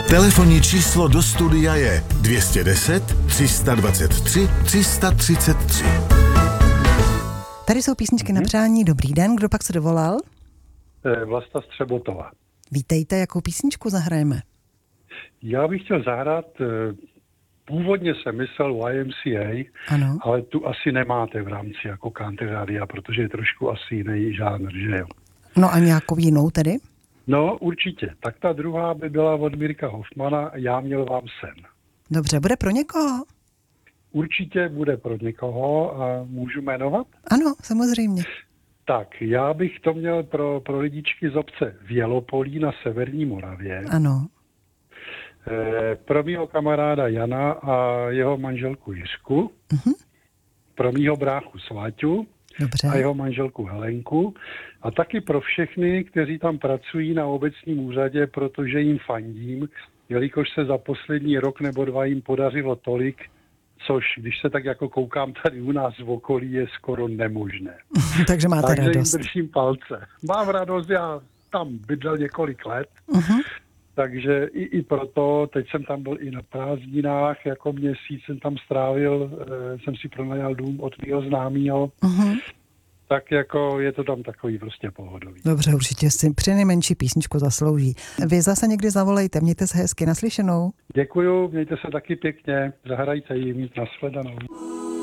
Telefonní číslo do studia je 210 323 333. Tady jsou písničky na přání. Dobrý den, kdo pak se dovolal? Vlasta Střebotová. Vítejte, jakou písničku zahrajeme? Já bych chtěl zahrát, původně jsem myslel YMCA, Ano. ale tu asi nemáte v rámci jako country rádia, protože je trošku asi jiný žánr, že jo? No a nějakou jinou tedy? No určitě. Tak ta druhá by byla od Mirka Hoffmana, Já měl vám sen. Dobře, bude pro někoho? Určitě bude pro někoho a můžu jmenovat? Ano, samozřejmě. Tak, já bych to měl pro lidičky z obce Vělopolí na severní Moravě. Ano. Pro mýho kamaráda Jana a jeho manželku Jiřku. Mhm. Pro mýho bráchu Sváťu. Dobře. A jeho manželku Helenku. A taky pro všechny, kteří tam pracují na obecním úřadě, protože jim fandím, jelikož se za poslední rok nebo dva jim podařilo tolik, což, když se tak jako koukám tady u nás v okolí, je skoro nemožné. Takže máte Takže radost. jim držím palce. Mám radost, já tam bydlel několik let, takže i proto, teď jsem tam byl i na prázdninách, jako měsíc jsem tam strávil, jsem si pronajal dům od mého známého, tak jako je to tam takový prostě pohodový. Dobře, určitě si přinejmenší písničku zaslouží. Vy zase někdy zavolejte, mějte se hezky, naslyšenou. Děkuju, mějte se taky pěkně, zahrajte jim, nashledanou.